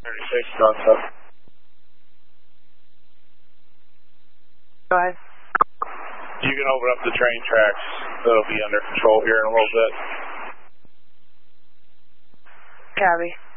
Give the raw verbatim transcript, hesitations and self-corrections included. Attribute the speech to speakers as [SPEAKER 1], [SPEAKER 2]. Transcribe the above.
[SPEAKER 1] thirty-six, concept.
[SPEAKER 2] Go ahead.
[SPEAKER 1] You can open up the train tracks. That'll be under control here in a little bit.
[SPEAKER 2] Copy.